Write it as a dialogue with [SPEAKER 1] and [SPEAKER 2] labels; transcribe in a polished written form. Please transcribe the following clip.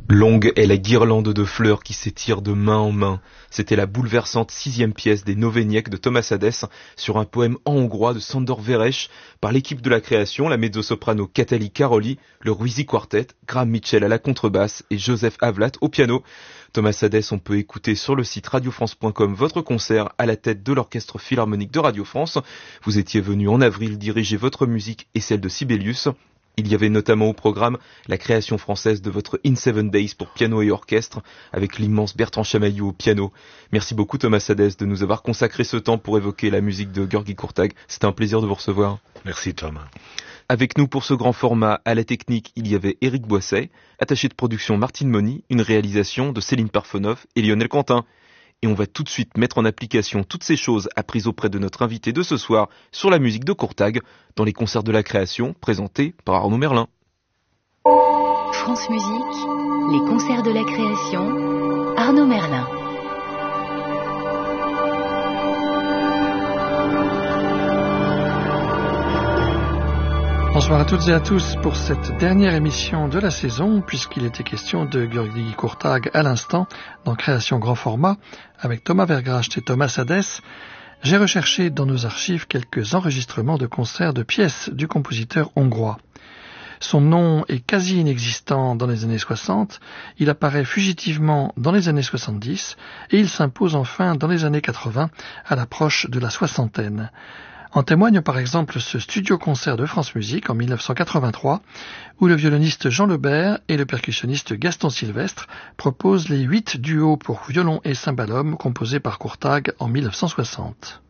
[SPEAKER 1] Longue est la guirlande de fleurs qui s'étire de main en main. C'était la bouleversante 6e pièce des Noveniek de Thomas Hadès sur un poème en hongrois de Sándor Veres par l'équipe de la création, la mezzo-soprano Katali Karoli, le Ruizy Quartet, Graham Mitchell à la contrebasse et Joseph Havlat au piano. Thomas Hadès, on peut écouter sur le site radiofrance.com votre concert à la tête de l'Orchestre Philharmonique de Radio France. Vous étiez venu en avril diriger votre musique et celle de Sibelius. Il y avait notamment au programme la création française de votre In 7 Days pour piano et orchestre avec l'immense Bertrand Chamaillou au piano. Merci beaucoup Thomas Hadès de nous avoir consacré ce temps pour évoquer la musique de György Kurtág. C'était un plaisir de vous recevoir.
[SPEAKER 2] Merci Thomas.
[SPEAKER 1] Avec nous pour ce grand format à la technique, il y avait Éric Boisset, attaché de production Martine Moni, une réalisation de Céline Parfenov et Lionel Quentin. Et on va tout de suite mettre en application toutes ces choses apprises auprès de notre invité de ce soir sur la musique de Kurtág dans les concerts de la création présentés par Arnaud Merlin.
[SPEAKER 3] France Musique, les concerts de la création, Arnaud Merlin.
[SPEAKER 4] Bonsoir à toutes et à tous pour cette dernière émission de la saison, puisqu'il était question de György Kurtág à l'instant, dans Création Grand Format, avec Thomas Vergracht et Thomas Hadès. J'ai recherché dans nos archives quelques enregistrements de concerts de pièces du compositeur hongrois. Son nom est quasi inexistant dans les années 60, il apparaît fugitivement dans les années 70, et il s'impose enfin dans les années 80, à l'approche de la soixantaine. En témoigne par exemple ce studio-concert de France Musique en 1983, où le violoniste Jean Lebert et le percussionniste Gaston Sylvestre proposent les 8 duos pour violon et cymbalum composés par Kurtág en 1960.